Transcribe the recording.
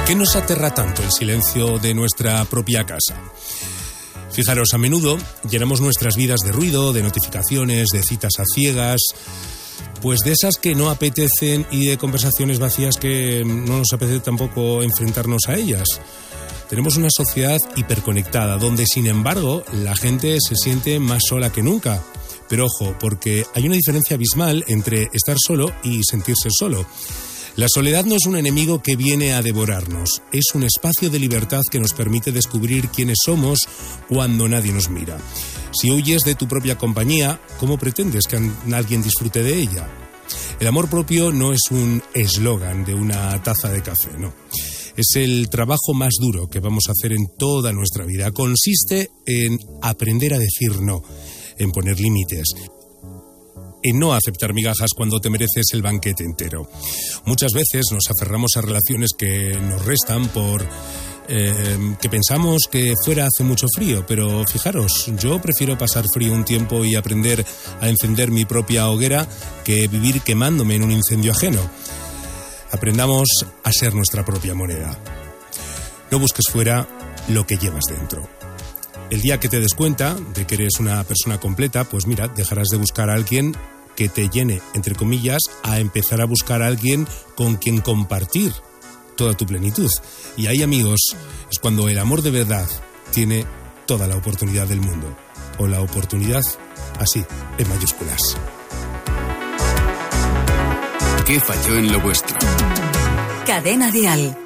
¿Por qué nos aterra tanto el silencio de nuestra propia casa? Fijaros, a menudo llenamos nuestras vidas de ruido, de notificaciones, de citas a ciegas, pues de esas que no apetecen y de conversaciones vacías que no nos apetece tampoco enfrentarnos a ellas. Tenemos una sociedad hiperconectada, donde sin embargo la gente se siente más sola que nunca. Pero ojo, porque hay una diferencia abismal entre estar solo y sentirse solo. La soledad no es un enemigo que viene a devorarnos, es un espacio de libertad que nos permite descubrir quiénes somos cuando nadie nos mira. Si huyes de tu propia compañía, ¿cómo pretendes que alguien disfrute de ella? El amor propio no es un eslogan de una taza de café, no. Es el trabajo más duro que vamos a hacer en toda nuestra vida. Consiste en aprender a decir no, en poner límites, en no aceptar migajas cuando te mereces el banquete entero. Muchas veces nos aferramos a relaciones que nos restan por que pensamos que fuera hace mucho frío, pero fijaros, yo prefiero pasar frío un tiempo y aprender a encender mi propia hoguera que vivir quemándome en un incendio ajeno. Aprendamos a ser nuestra propia moneda. No busques fuera lo que llevas dentro. El día que te des cuenta de que eres una persona completa, pues mira, dejarás de buscar a alguien que te llene, entre comillas, a empezar a buscar a alguien con quien compartir toda tu plenitud. Y ahí, amigos, es cuando el amor de verdad tiene toda la oportunidad del mundo. O la oportunidad, así, en mayúsculas. ¿Qué falló en lo vuestro? Cadena Dial.